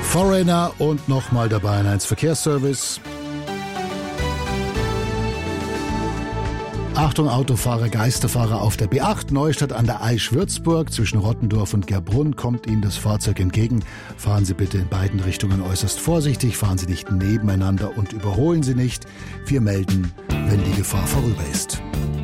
Foreigner und nochmal der Bayern 1 Verkehrsservice. Achtung, Autofahrer, Geisterfahrer auf der B8 Neustadt an der Aisch-Würzburg. Zwischen Rottendorf und Gerbrunn kommt Ihnen das Fahrzeug entgegen. Fahren Sie bitte in beiden Richtungen äußerst vorsichtig, fahren Sie nicht nebeneinander und überholen Sie nicht. Wir melden, wenn die Gefahr vorüber ist.